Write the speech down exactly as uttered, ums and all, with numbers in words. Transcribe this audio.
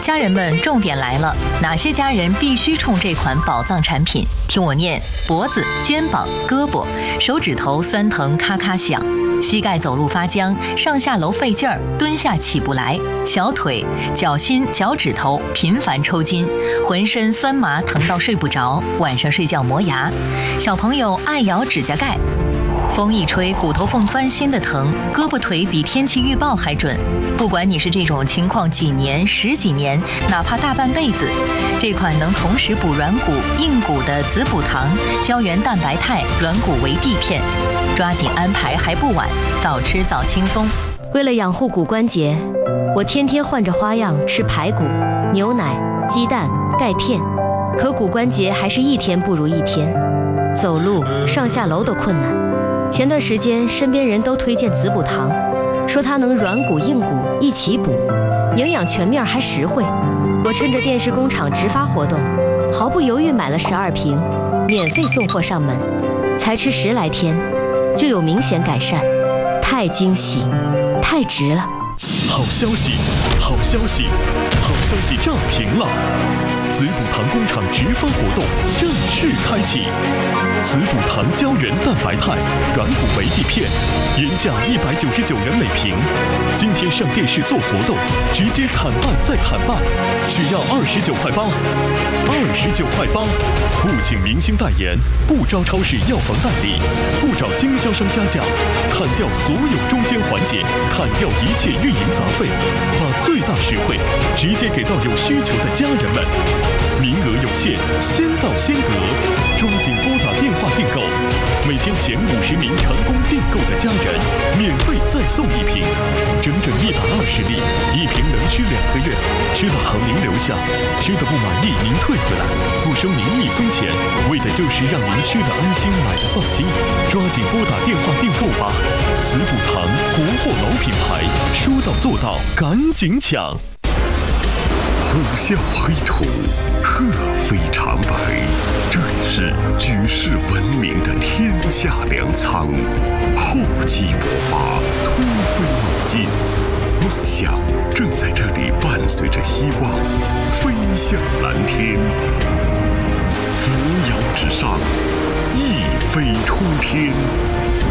家人们，重点来了，哪些家人必须冲这款宝藏产品？听我念：脖子、肩膀、胳膊、手指头酸疼咔咔响，膝盖走路发僵，上下楼费劲儿，蹲下起不来，小腿、脚心、脚趾头频繁抽筋，浑身酸麻疼到睡不着，晚上睡觉磨牙，小朋友爱咬指甲盖。风一吹，骨头缝钻心的疼，胳膊腿比天气预报还准。不管你是这种情况几年、十几年，哪怕大半辈子，这款能同时补软骨、硬骨的子补糖胶原蛋白肽软骨维 D 片，抓紧安排还不晚，早吃早轻松。 为了养护骨关节，我天天换着花样吃排骨、牛奶、鸡蛋、钙片，可骨关节还是一天不如一天，走路、上下楼都困难。前段时间身边人都推荐子补糖，说它能软骨硬骨一起补，营养全面还实惠。我趁着电视工厂直发活动，毫不犹豫买了十二瓶，免费送货上门，才吃十来天就有明显改善，太惊喜，太值了。 好消息，好消息，好消息炸屏了！子补糖工厂直发活动正式开启，子补糖胶原蛋白肽软骨维 D 片，原价一百九十九元每瓶，今天上电视做活动，直接砍半再砍半，只要二十九块八，二十九块八，不请明星代言，不招超市药房代理，不找经销商加价，砍掉所有中间环节，砍掉一切运营杂费，把最大实惠直接给到有需求的家人们。名额有限，先到先得，抓紧拨打电话订购。每天前五十名成功订购的家人，免费再送一瓶，整整一百二十粒，一瓶能吃两个月。吃了好您留下，吃的不满意您退回来，不收您一分钱，为的就是让您吃的安心，买的放心。抓紧拨打电话订购吧！子补糖，国货老品牌，说到做到，赶紧抢！ 虎啸黑土，鹤飞长白，这里是举世闻名的天下粮仓。厚积薄发，突飞猛进，梦想正在这里伴随着希望飞向蓝天。扶摇直上，一飞冲天。